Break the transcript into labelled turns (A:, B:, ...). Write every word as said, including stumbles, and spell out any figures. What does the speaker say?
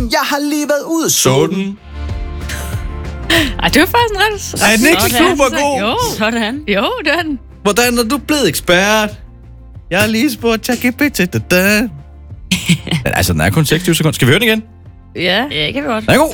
A: den, jeg har lige været ude og så den.
B: Ej, det var faktisk en ret...
C: Ej, den er ikke super god.
B: Jo,
D: Sådan.
B: jo, det er den.
C: Hvordan er du blevet ekspert? Jeg har lige spurgt ChatGPT. Men altså, den er kun seksogtyve sekunder. Skal vi høre den igen?
B: Ja.
D: Ja, kan vi godt.
C: Den er god.